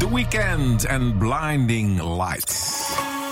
The Weeknd en Blinding Lights.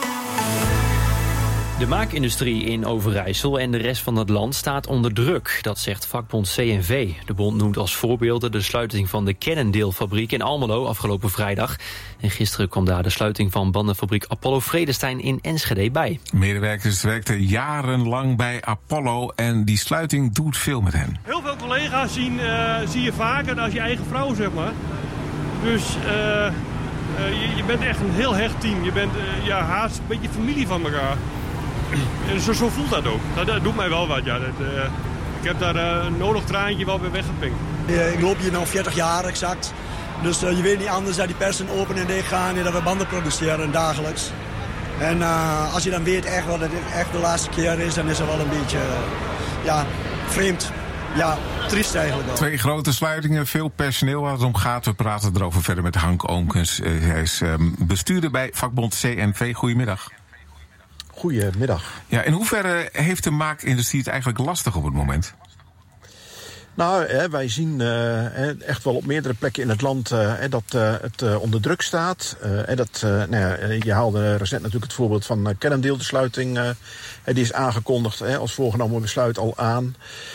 De maakindustrie in Overijssel en de rest van het land staat onder druk. Dat zegt vakbond CNV. De bond noemt als voorbeelden de sluiting van de Cannondale-fabriek in Almelo afgelopen vrijdag. En gisteren kwam daar de sluiting van bandenfabriek Apollo Vredestein in Enschede bij. Medewerkers werkten jarenlang bij Apollo en die sluiting doet veel met hen. Heel veel collega's zie je vaker dan je eigen vrouw, zeg maar. Dus je bent echt een heel hecht team. Je bent haast een beetje familie van elkaar. En zo voelt dat ook. Dat doet mij wel wat, ja. Ik heb daar een nodig traantje wel weer weggepinkt. Ik loop hier nu 40 jaar exact. Dus je weet niet anders dat die persen open en dicht gaan en dat we banden produceren dagelijks. En als je dan weet echt wat het echt de laatste keer is, dan is het wel een beetje vreemd. Ja, triest eigenlijk wel. 2 grote sluitingen, veel personeel waar het om gaat. We praten erover verder met Hank Oomkens. Hij is bestuurder bij vakbond CNV. Goedemiddag. Goedemiddag. Ja, in hoeverre heeft de maakindustrie het eigenlijk lastig op het moment? Nou, wij zien echt wel op meerdere plekken in het land dat het onder druk staat. Je haalde recent natuurlijk het voorbeeld van Cannondale, de sluiting. Die is aangekondigd als voorgenomen besluit al aan.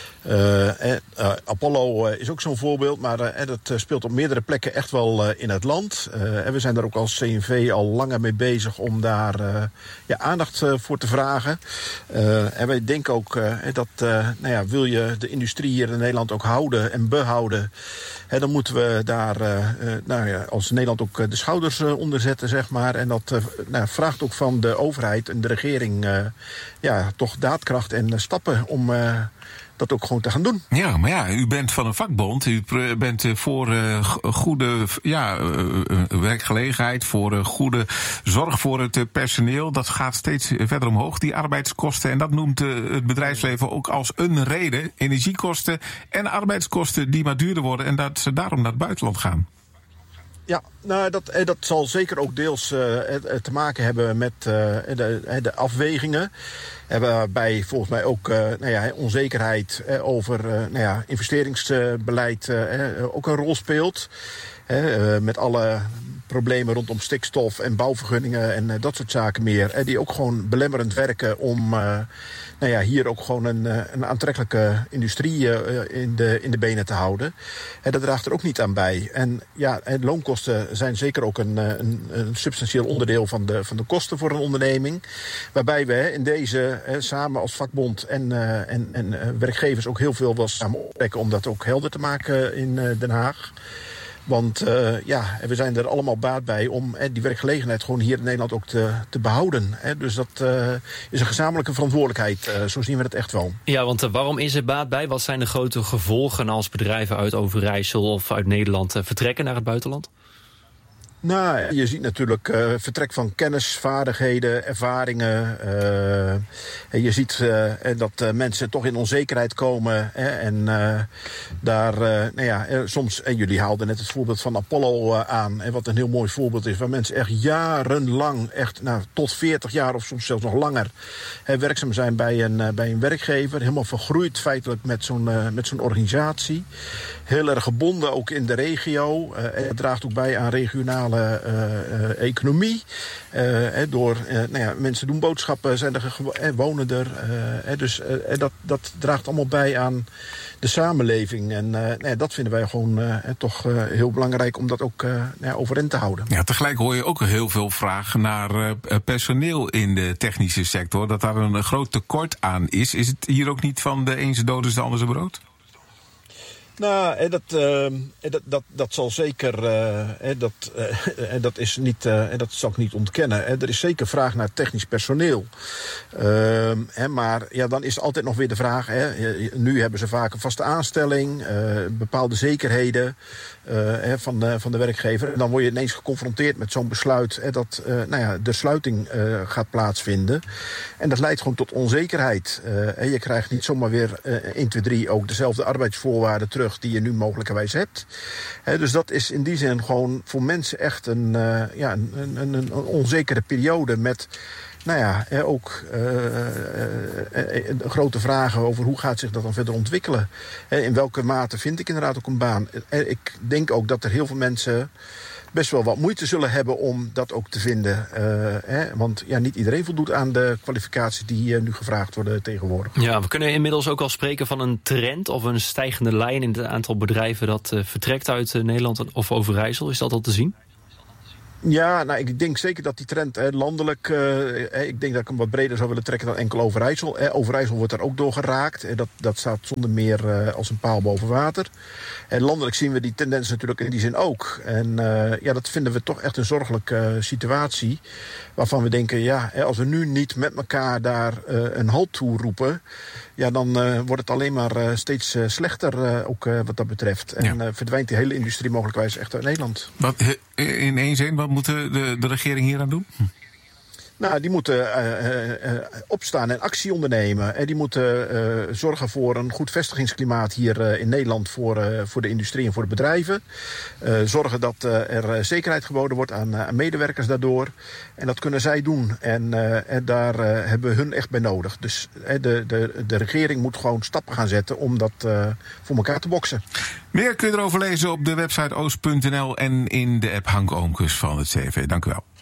Apollo is ook zo'n voorbeeld, maar dat speelt op meerdere plekken echt wel in het land. We zijn daar ook als CNV al langer mee bezig om daar aandacht voor te vragen. En wij denken ook dat wil je de industrie hier in Nederland ook houden en behouden, dan moeten we daar als Nederland ook de schouders onder zetten, zeg maar. En dat vraagt ook van de overheid en de regering toch daadkracht en stappen om dat ook gewoon te gaan doen. Ja, maar ja, u bent van een vakbond. U bent voor goede werkgelegenheid, voor goede zorg voor het personeel. Dat gaat steeds verder omhoog, die arbeidskosten. En dat noemt het bedrijfsleven ook als een reden. Energiekosten en arbeidskosten die maar duurder worden en dat ze daarom naar het buitenland gaan. Ja, nou, dat zal zeker ook deels te maken hebben met de afwegingen. Waarbij volgens mij ook onzekerheid over investeringsbeleid ook een rol speelt. Met alle problemen rondom stikstof en bouwvergunningen en dat soort zaken meer. Die ook gewoon belemmerend werken om hier ook gewoon een aantrekkelijke industrie in de benen te houden. Dat draagt er ook niet aan bij. En loonkosten zijn zeker ook een substantieel onderdeel van de kosten voor een onderneming. Waarbij we in deze samen als vakbond en werkgevers ook heel veel wel samen optrekken om dat ook helder te maken in Den Haag. Want we zijn er allemaal baat bij om die werkgelegenheid gewoon hier in Nederland ook te behouden. Dus dat is een gezamenlijke verantwoordelijkheid. Zo zien we het echt wel. Ja, want waarom is er baat bij? Wat zijn de grote gevolgen als bedrijven uit Overijssel of uit Nederland vertrekken naar het buitenland? Nou, je ziet natuurlijk vertrek van kennis, vaardigheden, ervaringen. Je ziet dat mensen toch in onzekerheid komen. Soms, en jullie haalden net het voorbeeld van Apollo aan. Wat een heel mooi voorbeeld is, waar mensen echt jarenlang, tot 40 jaar of soms zelfs nog langer, werkzaam zijn bij een werkgever. Helemaal vergroeid feitelijk met zo'n organisatie. Heel erg gebonden ook in de regio. Het draagt ook bij aan regionale economie. Mensen doen boodschappen, zijn er wonen er. Dat draagt allemaal bij aan de samenleving. En dat vinden wij gewoon toch heel belangrijk om dat ook overeind te houden. Ja, tegelijk hoor je ook heel veel vragen naar personeel in de technische sector. Dat daar een groot tekort aan is. Is het hier ook niet van de een zijn dood is de ander zijn brood? Nou, dat zal zeker, dat is niet, dat zal ik niet ontkennen. Er is zeker vraag naar technisch personeel. Maar dan is er altijd nog weer de vraag. Nu hebben ze vaak een vaste aanstelling, bepaalde zekerheden van de werkgever. En dan word je ineens geconfronteerd met zo'n besluit dat de sluiting gaat plaatsvinden. En dat leidt gewoon tot onzekerheid. Je krijgt niet zomaar weer 1, 2, 3 ook dezelfde arbeidsvoorwaarden terug die je nu mogelijkerwijs hebt. Dus dat is in die zin gewoon voor mensen echt een onzekere periode met ook grote vragen over hoe gaat zich dat dan verder ontwikkelen. In welke mate vind ik inderdaad ook een baan. Ik denk ook dat er heel veel mensen best wel wat moeite zullen hebben om dat ook te vinden. Want niet iedereen voldoet aan de kwalificaties die nu gevraagd worden tegenwoordig. Ja, we kunnen inmiddels ook al spreken van een trend of een stijgende lijn in het aantal bedrijven dat vertrekt uit Nederland of Overijssel. Is dat al te zien? Ja, ik denk zeker dat die trend landelijk... ik denk dat ik hem wat breder zou willen trekken dan enkel Overijssel. Overijssel wordt daar ook door geraakt. Dat staat zonder meer als een paal boven water. En landelijk zien we die tendens natuurlijk in die zin ook. En dat vinden we toch echt een zorgelijke situatie. Waarvan we denken, als we nu niet met elkaar daar een halt toe roepen... dan wordt het alleen maar steeds slechter ook wat dat betreft. En verdwijnt die hele industrie mogelijkwijs echt uit Nederland. In één zin, wat moet de regering hier aan doen? Nou, die moeten opstaan en actie ondernemen. En die moeten zorgen voor een goed vestigingsklimaat hier in Nederland voor de industrie en voor de bedrijven. Zorgen dat er zekerheid geboden wordt aan medewerkers daardoor. En dat kunnen zij doen. En daar hebben we hun echt bij nodig. Dus de regering moet gewoon stappen gaan zetten om dat voor elkaar te boksen. Meer kun je erover lezen op de website oost.nl en in de app Hank Oomkes van het CV. Dank u wel.